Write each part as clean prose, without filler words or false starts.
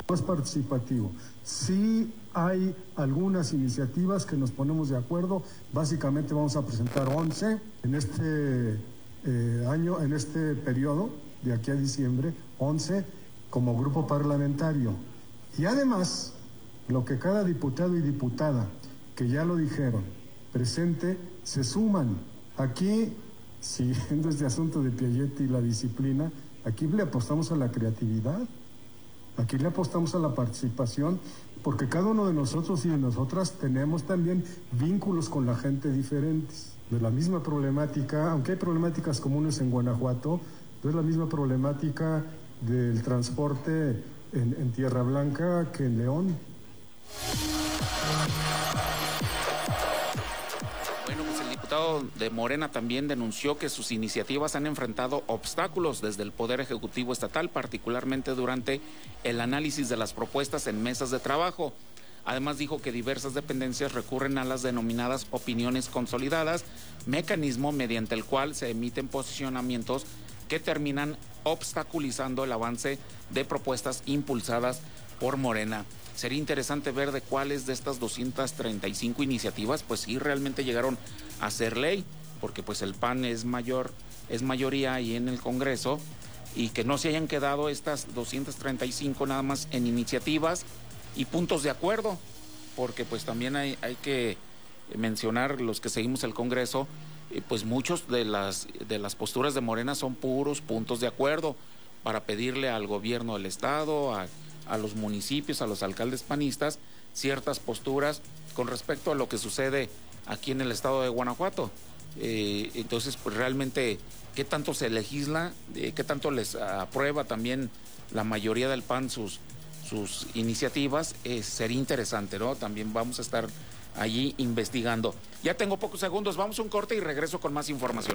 es participativo. Sí hay algunas iniciativas que nos ponemos de acuerdo. Básicamente vamos a presentar 11 en este año, en este periodo, de aquí a diciembre, 11 como grupo parlamentario. Y además, lo que cada diputado y diputada, que ya lo dijeron, presente, se suman. Aquí, siguiendo este asunto de Piaget y la disciplina, aquí le apostamos a la creatividad. Aquí le apostamos a la participación, porque cada uno de nosotros y de nosotras tenemos también vínculos con la gente diferentes. De la misma problemática, aunque hay problemáticas comunes en Guanajuato, no es la misma problemática del transporte en Tierra Blanca que en León. Bueno, pues el diputado de Morena también denunció que sus iniciativas han enfrentado obstáculos desde el Poder Ejecutivo Estatal, particularmente durante el análisis de las propuestas en mesas de trabajo. Además dijo que diversas dependencias recurren a las denominadas opiniones consolidadas, mecanismo mediante el cual se emiten posicionamientos que terminan obstaculizando el avance de propuestas impulsadas por Morena. Sería interesante ver de cuáles de estas 235 iniciativas pues sí realmente llegaron a ser ley, porque pues el PAN es mayoría ahí en el Congreso, y que no se hayan quedado estas 235 nada más en iniciativas y puntos de acuerdo, porque pues también hay que mencionar, los que seguimos el Congreso, pues muchos de las posturas de Morena son puros puntos de acuerdo para pedirle al gobierno del estado, a los municipios, a los alcaldes panistas, ciertas posturas con respecto a lo que sucede aquí en el estado de Guanajuato. Entonces, pues realmente, ¿qué tanto se legisla? ¿Qué tanto les aprueba también la mayoría del PAN sus iniciativas? Sería interesante, ¿no? También vamos a estar allí investigando. Ya tengo pocos segundos, vamos a un corte y regreso con más información.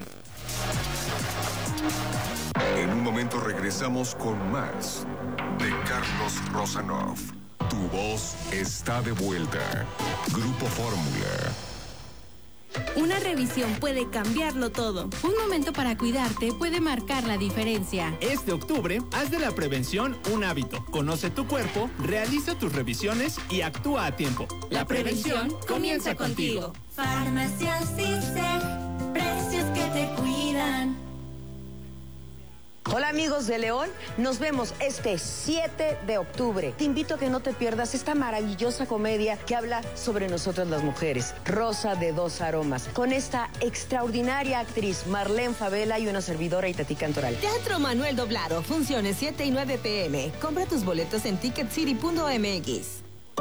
En un momento regresamos con más de Carlos Rosanov. Tu voz está de vuelta. Grupo Fórmula. Una revisión puede cambiarlo todo. Un momento para cuidarte puede marcar la diferencia. Este octubre, haz de la prevención un hábito. Conoce tu cuerpo, realiza tus revisiones y actúa a tiempo. La prevención comienza contigo. Farmacias ISSSTE, precios que te cuidan. Hola amigos de León, nos vemos este 7 de octubre. Te invito a que no te pierdas esta maravillosa comedia que habla sobre nosotras las mujeres, Rosa de dos aromas, con esta extraordinaria actriz Marlene Favela y una servidora Itatí Cantoral. Teatro Manuel Doblado, funciones 7 y 9 p.m. Compra tus boletos en ticketcity.mx.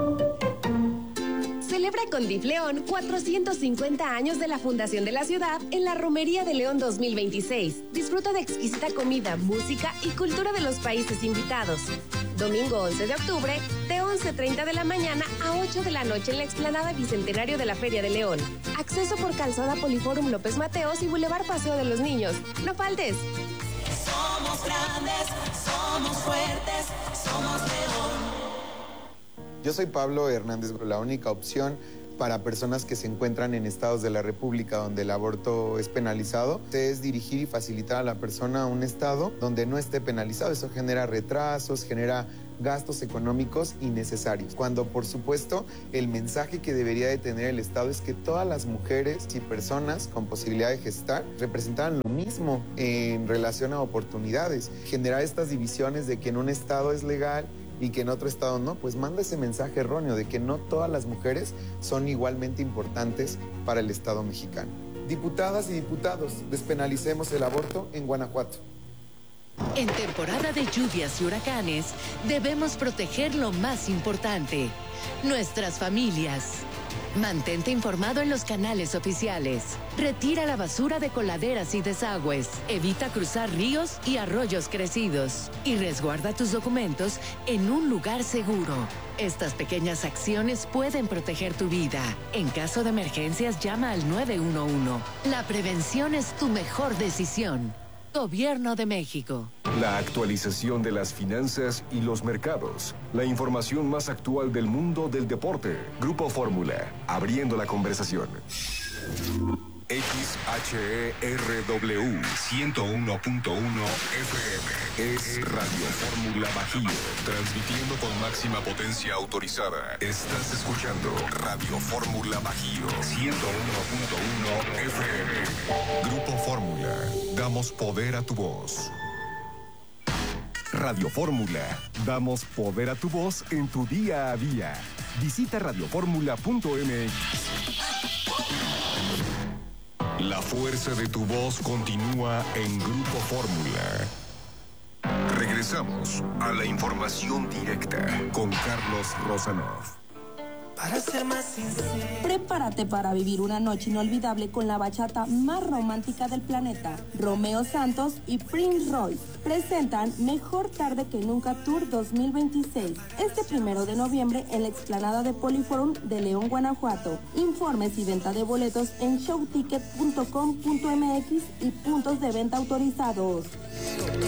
Celebra con DIF León 450 años de la fundación de la ciudad en la Romería de León 2026. Disfruta de exquisita comida, música y cultura de los países invitados. Domingo 11 de octubre, de 11:30 de la mañana a 8 de la noche en la explanada Bicentenario de la Feria de León. Acceso por Calzada Poliforum López Mateos y Boulevard Paseo de los Niños. ¡No faltes! Somos grandes, somos fuertes, somos León. Yo soy Pablo Hernández, la única opción para personas que se encuentran en estados de la República donde el aborto es penalizado, es dirigir y facilitar a la persona a un estado donde no esté penalizado. Eso genera retrasos, genera gastos económicos innecesarios. Cuando, por supuesto, el mensaje que debería de tener el Estado es que todas las mujeres y personas con posibilidad de gestar representan lo mismo en relación a oportunidades. Generar estas divisiones de que en un estado es legal y que en otro estado no, pues manda ese mensaje erróneo de que no todas las mujeres son igualmente importantes para el Estado mexicano. Diputadas y diputados, despenalicemos el aborto en Guanajuato. En temporada de lluvias y huracanes, debemos proteger lo más importante, nuestras familias. Mantente informado en los canales oficiales. Retira la basura de coladeras y desagües. Evita cruzar ríos y arroyos crecidos. Y resguarda tus documentos en un lugar seguro. Estas pequeñas acciones pueden proteger tu vida. En caso de emergencias, llama al 911. La prevención es tu mejor decisión. Gobierno de México. La actualización de las finanzas y los mercados. La información más actual del mundo del deporte. Grupo Fórmula, abriendo la conversación. XHERW 101.1 FM. Es Radio Fórmula Bajío. Transmitiendo con máxima potencia autorizada. Estás escuchando Radio Fórmula Bajío 101.1 FM. Grupo Fórmula. Damos poder a tu voz. Radio Fórmula. Damos poder a tu voz en tu día a día. Visita radioformula.mx. La fuerza de tu voz continúa en Grupo Fórmula. Regresamos a la información directa con Carlos Rosanov. Para ser más sincero. Prepárate para vivir una noche inolvidable con la bachata más romántica del planeta. Romeo Santos y Prince Royce presentan Mejor Tarde que Nunca Tour 2026. Este 1 de noviembre en la explanada de Poliforum de León, Guanajuato. Informes y venta de boletos en showticket.com.mx y puntos de venta autorizados.